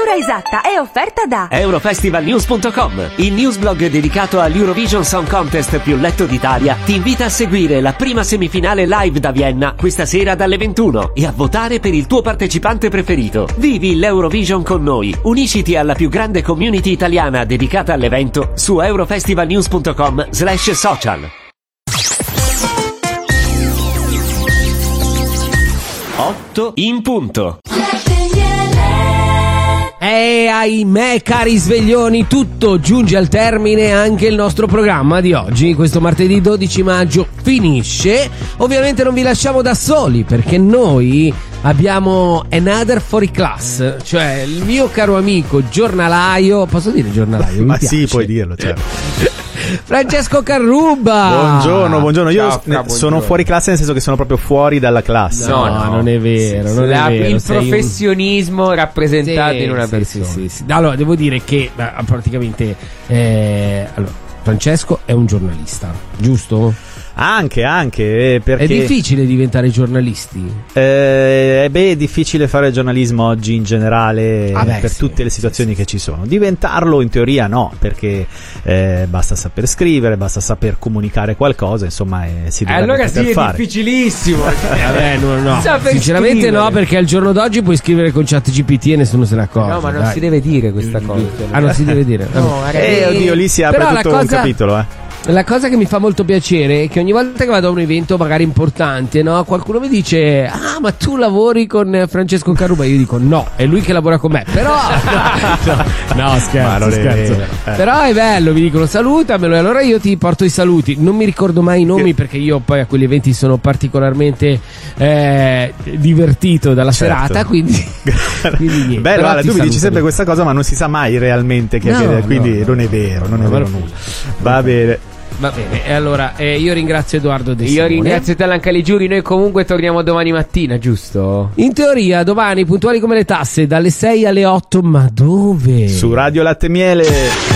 L'ora esatta è offerta da Eurofestivalnews.com, il newsblog dedicato all'Eurovision Song Contest più letto d'Italia, ti invita a seguire la prima semifinale live da Vienna questa sera dalle 21 e a votare per il tuo partecipante preferito. Vivi l'Eurovision con noi, unisciti alla più grande community italiana dedicata all'evento su eurofestivalnews.com/social. 8 in punto. E ahimè, cari sveglioni, tutto giunge al termine, anche il nostro programma di oggi. Questo martedì 12 maggio finisce. Ovviamente non vi lasciamo da soli, perché noi abbiamo Another Fuori Class, cioè il mio caro amico giornalaio. Posso dire giornalaio? Ma sì, puoi dirlo, certo. Francesco Carruba. Buongiorno. Io sono fuori classe, nel senso che sono proprio fuori dalla classe. No, non è vero, non è vero. Il professionismo rappresentato in una persona. Sì. Allora, devo dire che praticamente Francesco è un giornalista, giusto? Anche perché è difficile diventare giornalisti. È difficile fare giornalismo oggi in generale, tutte le situazioni che ci sono. Diventarlo in teoria no, perché basta saper scrivere, basta saper comunicare qualcosa, insomma, si dovrebbe allora poter sì, fare. È difficilissimo. No. Sinceramente scrivere. No, perché al giorno d'oggi puoi scrivere con ChatGPT e nessuno se ne accorge. No, ma non si deve dire questa cosa. Non si deve dire. No, oddio, lì si apre tutto un capitolo, La cosa che mi fa molto piacere è che ogni volta che vado a un evento magari importante, no, qualcuno mi dice: ah, ma tu lavori con Francesco Carruba? Io dico no, è lui che lavora con me. Però no, scherzo. Però è bello, mi dicono salutamelo e allora io ti porto i saluti. Non mi ricordo mai i nomi perché io poi a quegli eventi sono particolarmente divertito dalla serata, quindi niente. Bello, Ale, tu mi dici sempre questa cosa, ma non si sa mai realmente che quindi non è vero nulla. Va bene. Va bene, e allora io ringrazio Edoardo De Simone. Io ringrazio Talan Caligiuri. Noi comunque torniamo domani mattina, giusto? In teoria domani, puntuali come le tasse, dalle 6 alle 8, ma dove? Su Radio Latte Miele.